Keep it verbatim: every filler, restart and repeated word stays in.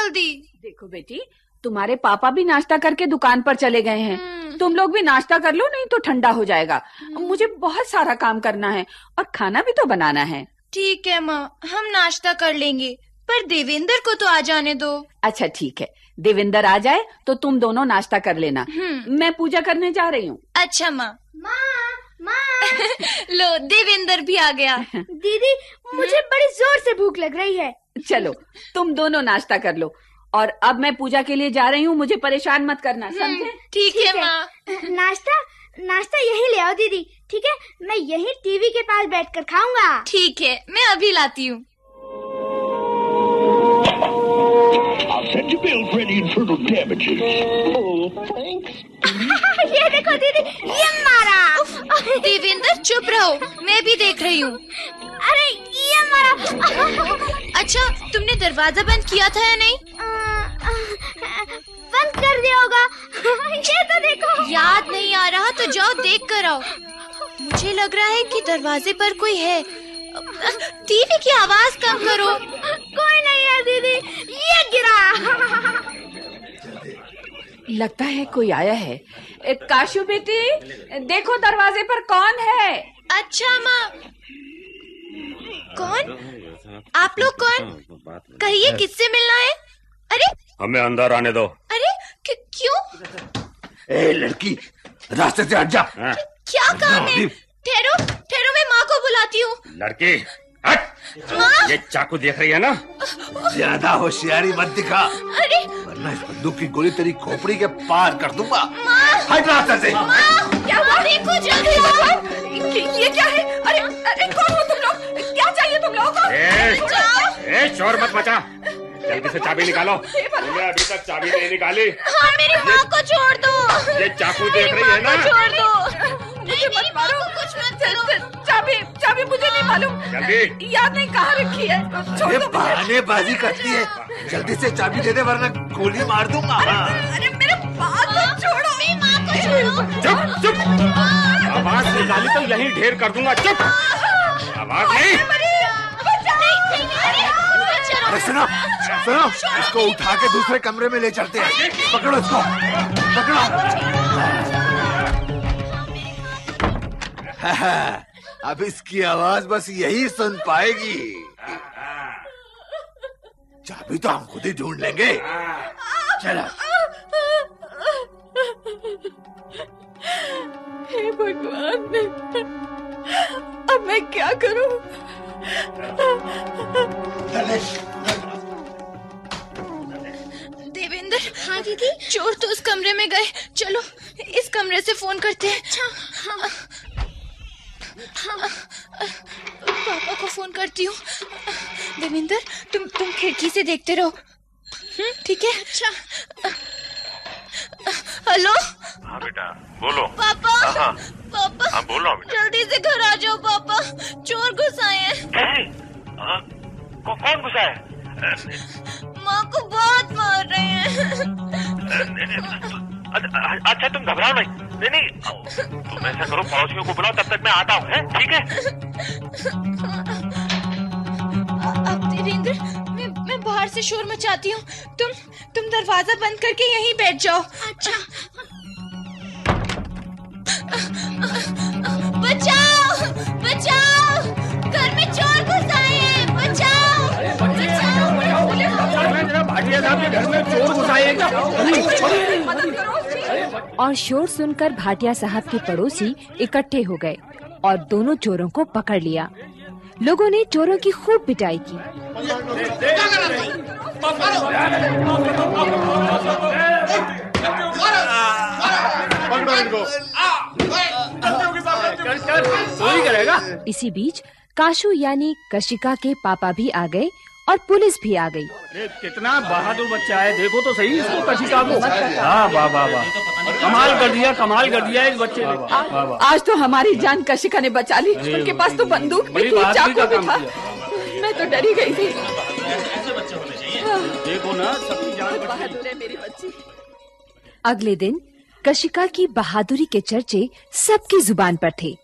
जल्दी। देखो बेटी, तुम्हारे पापा भी नाश्ता करके दुकान पर चले गए हैं। तुम लोग भी नाश्ता कर लो, नहीं तो ठंडा हो जाएगा। मुझे बहुत सारा काम करना है और खाना भी तो बनाना है। ठीक है माँ, हम नाश्ता कर लेंगे, पर देवेंद्र को तो आ जाने दो। अच्छा ठीक है, देवेंद्र आ जाए तो तुम दोनों नाश्ता कर लेना। मैं पूजा करने जा रही हूँ। अच्छा माँ। माँ, माँ। लो, देवेंद्र भी आ गया। दीदी, मुझे बड़ी जोर से भूख लग रही है। चलो तुम दोनों नाश्ता कर लो, और अब मैं पूजा के लिए जा रही हूँ। मुझे परेशान मत करना, समझे? ठीक है माँ। नाश्ता नाश्ता यही ले आओ दीदी, ठीक है? मैं यही टीवी के पास बैठकर खाऊंगा। ठीक है, मैं अभी लाती हूँ। ये देखो दीदी, ये मारा। देवेंद्र चुप रहो, मैं भी देख रही हूँ। अरे ये मारा। अच्छा, तुमने दरवाजा बंद किया था या नहीं? बंद कर दिया होगा। ये तो देखो। याद नहीं आ रहा तो जाओ देख कर आओ। मुझे लग रहा है कि दरवाजे पर कोई है। टीवी की आवाज कम करो। कोई नहीं है दीदी, ये गिरा। लगता है कोई आया है। काशू बेटी, देखो दरवाजे पर कौन है। अच्छा माँ। कौन? आप लोग कौन? कहिए, किससे मिलना है? अरे, हमें अंदर आने दो। अरे क्यों? ए लड़की, रास्ते से हट जा। क्या काम है? ठहरो ठहरो, मैं माँ को बुलाती हूँ। लड़की हट। माँ, ये चाकू देख रही है ना? ज्यादा होशियारी मत दिखा, अरे वरना इस बंदूक की गोली तेरी खोपड़ी के पार कर दूंगा। हट रास्ते से। माँ, क्या हुआ? देखो जल्दी। ये क्या है? अरे अरे कौन हो तुम लोग? क्या चाहिए तुम लोगों को? ए, ए, शोर मत मचा, जल्दी से चाबी निकालो। तुमने अभी तक चाबी नहीं निकाली। हाँ, मेरी माँ को छोड़ दो। ये चाकू देख रही है ना? छोड़ दो। मुझे मत मारो, कुछ मत करो। चाबी चाबी मुझे नहीं मालूम, जल्दी। याद नहीं कहाँ रखी है। छोड़ दो। बहानेबाजी करती है, जल्दी से चाबी दे दे वरना गोली मार दूंगा। अरे मेरे बात तो छोड़ो। मेरी माँ को छोड़ो। चुप चुप, आवाज निकाली तो यहीं ढेर कर दूंगा। चुप, आवाज नहीं। अरे सुनो सुनो, इसको उठा के दूसरे कमरे में ले चलते हैं। पकड़ो इसको, पकड़ो। अब इसकी आवाज बस यही सुन पाएगी। चाबी तो हम खुद ही ढूंढ लेंगे। चलो। हे भगवान, अब मैं क्या करूं? देवेंद्र। हाँ दीदी। चोर तो उस कमरे में गए, चलो इस कमरे से फोन करते हैं। अच्छा। पापा को फोन करती हूँ। देवेंद्र, तुम तुम खिड़की से देखते रहो, ठीक है? अच्छा। हेलो। हाँ बेटा, बोलो। पापा। हाँ पापा। हाँ, बोल रहा हूँ बेटा। जल्दी से घर आ जाओ पापा, चोर घुस आए हैं। को, कौन घुसा है? माँ को बहुत मार रहे हैं। अच्छा तुम घबराओ नहीं। नहीं नहीं, तुम ऐसा करो, पड़ोसियों को बुलाओ, तब तक मैं आता हूँ, ठीक है? अब देवेंद्र, मैं मैं बाहर से शोर मचाती हूँ, तुम तुम दरवाजा बंद करके यहीं बैठ जाओ। अच्छा। बचाओ बचाओ, घर में चोर घुस आए हैं, बचाओ बचाओ। भाटिया साहब के घर में चोर घुस आए हैं। और शोर सुनकर भाटिया साहब के पड़ोसी इकट्ठे हो गए और दोनों चोरों को पकड़ लिया। लोगों ने चोरों की खूब पिटाई की। इसी बीच काशू यानी कशिका के पापा भी आ गए और पुलिस भी आ गई। कितना बहादुर बच्चा है, देखो तो सही इसको, कशिका को। हाँ, वाह वाह वाह, कमाल कर दिया, कमाल कर दिया इस बच्चे ने। आज तो हमारी जान कशिका ने बचा ली। उनके पास तो बंदूक भी थी, चाकू भी था। मैं तो डरी गई थी। देखो ना, सबकी जान बहादुर है मेरी बच्ची। अगले दिन कशिका की बहादुरी के चर्चे सबकी जुबान पर थे।